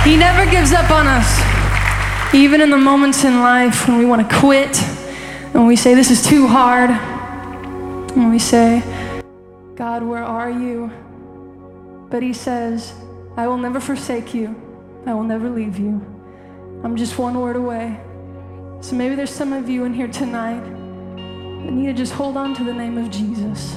He never gives up on us. Even in the moments in life when we want to quit, and we say, this is too hard, and we say, God, where are you? But he says, I will never forsake you. I will never leave you. I'm just one word away. So maybe there's some of you in here tonight that need to just hold on to the name of Jesus.